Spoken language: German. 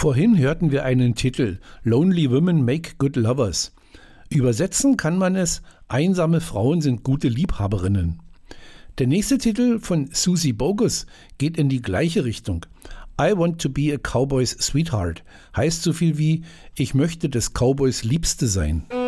Vorhin hörten wir einen Titel Lonely Women Make Good Lovers. Übersetzen kann man es: Einsame Frauen sind gute Liebhaberinnen. Der nächste Titel von Susie Bogus geht in die gleiche Richtung. I want to be a cowboy's sweetheart heißt so viel wie: Ich möchte des Cowboys Liebste sein.